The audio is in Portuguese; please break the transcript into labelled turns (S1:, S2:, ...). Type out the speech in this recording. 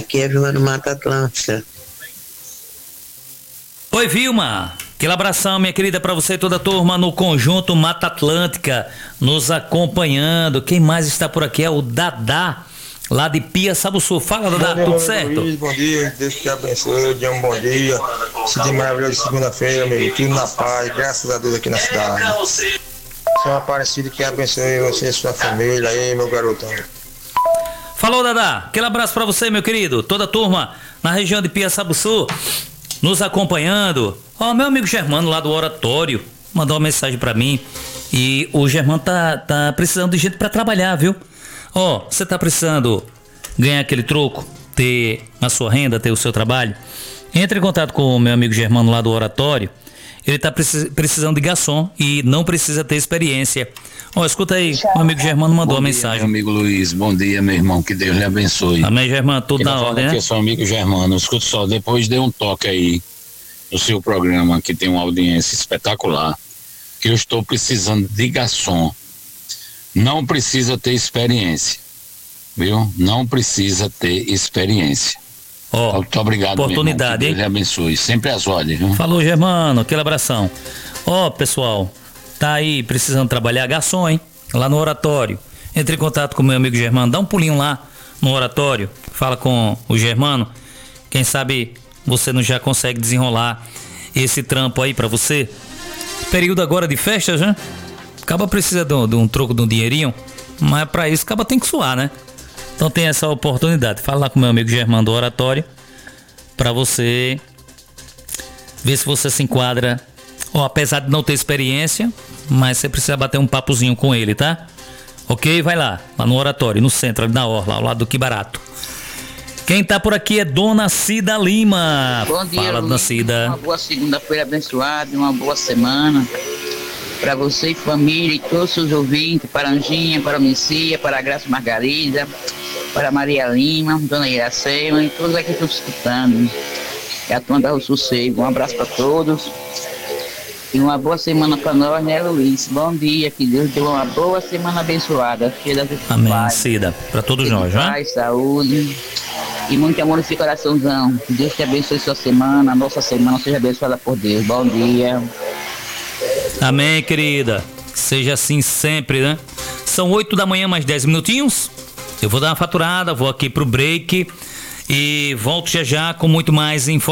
S1: Aqui é Vilma do Mata Atlântica.
S2: Oi, Vilma. Aquele abração, minha querida, pra você e toda a turma no Conjunto Mata Atlântica, nos acompanhando. Quem mais está por aqui é o Dadá, lá de Piaçabuçu. Fala, Dadá,
S3: dia,
S2: tudo certo?
S3: Luiz, bom dia, Deus te abençoe, dia um bom dia. Esse dia maravilhoso de segunda-feira, amigo, tudo na paz, graças a Deus aqui na cidade. Sou Aparecido, que abençoe você e sua família aí, meu garotão.
S2: Falou, Dadá. Aquele abraço pra você, meu querido. Toda a turma na região de Piaçabuçu, nos acompanhando. Ó, meu amigo Germano lá do Oratório mandou uma mensagem pra mim. E o Germano tá precisando de gente pra trabalhar, viu? Ó, você tá precisando ganhar aquele troco, ter a sua renda, ter o seu trabalho? Entre em contato com o meu amigo Germano lá do Oratório. Ele tá precisando de garçom e não precisa ter experiência. Ó, escuta aí, meu amigo Germano mandou uma mensagem.
S4: Meu amigo Luiz, bom dia, meu irmão, que Deus lhe abençoe.
S2: Amém, Germano, tudo na ordem, né?
S4: Aqui é seu amigo Germano, escuta só, depois dê um toque aí no seu programa, que tem uma audiência espetacular, que eu estou precisando de garçom. Não precisa ter experiência, viu? Não precisa ter experiência.
S2: Ó,
S4: muito obrigado,
S2: oportunidade,
S4: meu irmão, que Deus lhe abençoe, sempre às ordens, viu?
S2: Falou, Germano, aquele abração. Ó, pessoal, tá aí precisando trabalhar, garçom, hein? Lá no Oratório. Entre em contato com o meu amigo Germano, dá um pulinho lá no Oratório, fala com o Germano. Quem sabe você não já consegue desenrolar esse trampo aí pra você. Período agora de festas, né? Acaba precisa de um troco, de um dinheirinho, mas pra isso acaba tem que suar, né? Então tem essa oportunidade. Fala lá com o meu amigo Germano do Oratório pra você ver se você se enquadra. Ó, apesar de não ter experiência, mas você precisa bater um papozinho com ele, tá? Ok? Vai lá no Oratório, no centro, ali na Orla, ao lado do Que Barato. Quem tá por aqui é Dona Cida Lima.
S5: Bom dia,
S2: Fala, Dona Cida.
S5: Uma boa segunda-feira abençoada, uma boa semana para você e família e todos os ouvintes, para a Anjinha, para a Messia, para a Graça Margarida, para a Maria Lima, Dona Iracema e todos aqui que estão escutando. É a turma da Sossego. Um abraço para todos e uma boa semana para nós, né, Luiz? Bom dia, que Deus dê uma boa semana abençoada, cheia de
S2: Amém,
S5: paz,
S2: Cida, para todos nós, né?
S5: paz, saúde e muito amor nesse coraçãozão. Que Deus te abençoe sua semana, a nossa semana seja abençoada por Deus. Bom dia.
S2: Amém, querida. Seja assim sempre, né? São 8 da manhã, mais 10 minutinhos. Eu vou dar uma faturada, vou aqui pro break e volto já com muito mais informações.